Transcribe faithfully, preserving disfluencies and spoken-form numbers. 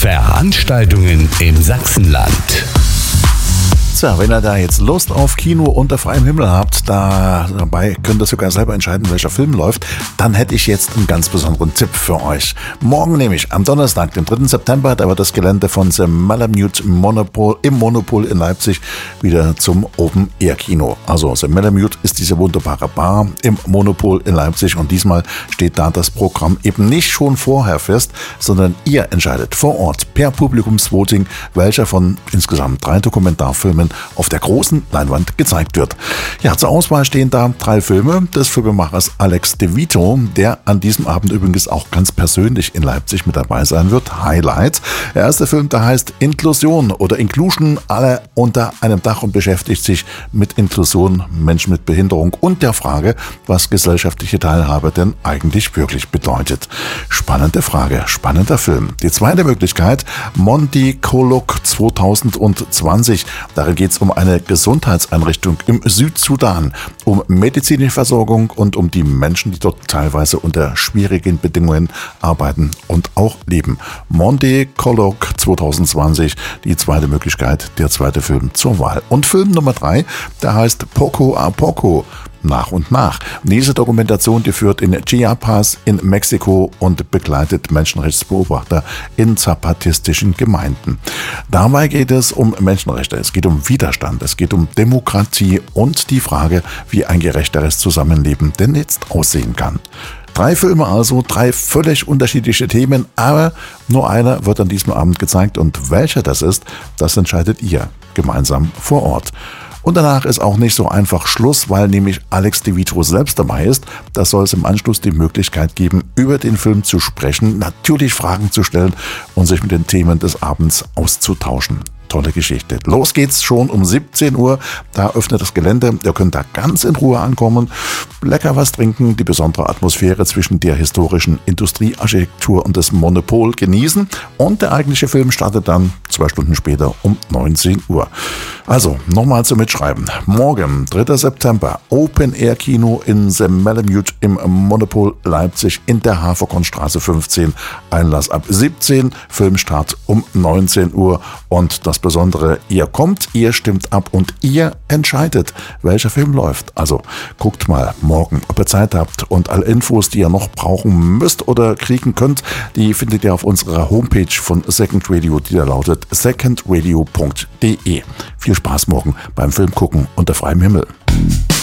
Veranstaltungen im Sachsenland. Tja, wenn ihr da jetzt Lust auf Kino unter freiem Himmel habt, da dabei könnt ihr sogar selber entscheiden, welcher Film läuft, dann hätte ich jetzt einen ganz besonderen Tipp für euch. Morgen nämlich, am Donnerstag, dem dritten September, da wird das Gelände von The Malamute Monopol im Monopol in Leipzig wieder zum Open-Air-Kino. Also The Malamute ist diese wunderbare Bar im Monopol in Leipzig und diesmal steht da das Programm eben nicht schon vorher fest, sondern ihr entscheidet vor Ort per Publikumsvoting, welcher von insgesamt drei Dokumentarfilmen auf der großen Leinwand gezeigt wird. Ja, zur Auswahl stehen da drei Filme des Filmemachers Alex De Vito, der an diesem Abend übrigens auch ganz persönlich in Leipzig mit dabei sein wird. Highlight. Der erste Film, der heißt Inklusion oder Inclusion, alle unter einem Dach und beschäftigt sich mit Inklusion, Menschen mit Behinderung und der Frage, was gesellschaftliche Teilhabe denn eigentlich wirklich bedeutet. Spannende Frage, spannender Film. Die zweite Möglichkeit, Monty Kolok zwanzig zwanzig. Darin geht es um eine Gesundheitseinrichtung im Südsudan, um medizinische Versorgung und um die Menschen, die dort teilweise unter schwierigen Bedingungen arbeiten und auch leben. Monty Kolok zwanzig zwanzig, die zweite Möglichkeit, der zweite Film zur Wahl. Und Film Nummer drei, der heißt Poco a Poco. Nach und nach. Diese Dokumentation, die führt in Chiapas in Mexiko und begleitet Menschenrechtsbeobachter in zapatistischen Gemeinden. Dabei geht es um Menschenrechte, es geht um Widerstand, es geht um Demokratie und die Frage, wie ein gerechteres Zusammenleben denn jetzt aussehen kann. Drei Filme also, drei völlig unterschiedliche Themen, aber nur einer wird an diesem Abend gezeigt und welcher das ist, das entscheidet ihr gemeinsam vor Ort. Und danach ist auch nicht so einfach Schluss, weil nämlich Alex De Vito selbst dabei ist. Da soll es im Anschluss die Möglichkeit geben, über den Film zu sprechen, natürlich Fragen zu stellen und sich mit den Themen des Abends auszutauschen. Tolle Geschichte. Los geht's schon um siebzehn Uhr. Da öffnet das Gelände. Ihr könnt da ganz in Ruhe ankommen, lecker was trinken, die besondere Atmosphäre zwischen der historischen Industriearchitektur und des Monopol genießen. Und der eigentliche Film startet dann zwei Stunden später um neunzehn Uhr. Also, nochmal zum Mitschreiben. Morgen, dritter September, Open-Air-Kino in The Malamute im Monopol Leipzig in der Haferkornstraße fünfzehn. Einlass ab siebzehn, Filmstart um neunzehn Uhr. Und das Besondere, ihr kommt, ihr stimmt ab und ihr entscheidet, welcher Film läuft. Also, guckt mal morgen, ob ihr Zeit habt und alle Infos, die ihr noch brauchen müsst oder kriegen könnt, die findet ihr auf unserer Homepage von Second Radio, die da lautet second radio punkt de. Viel Spaß morgen beim Film gucken unter freiem Himmel.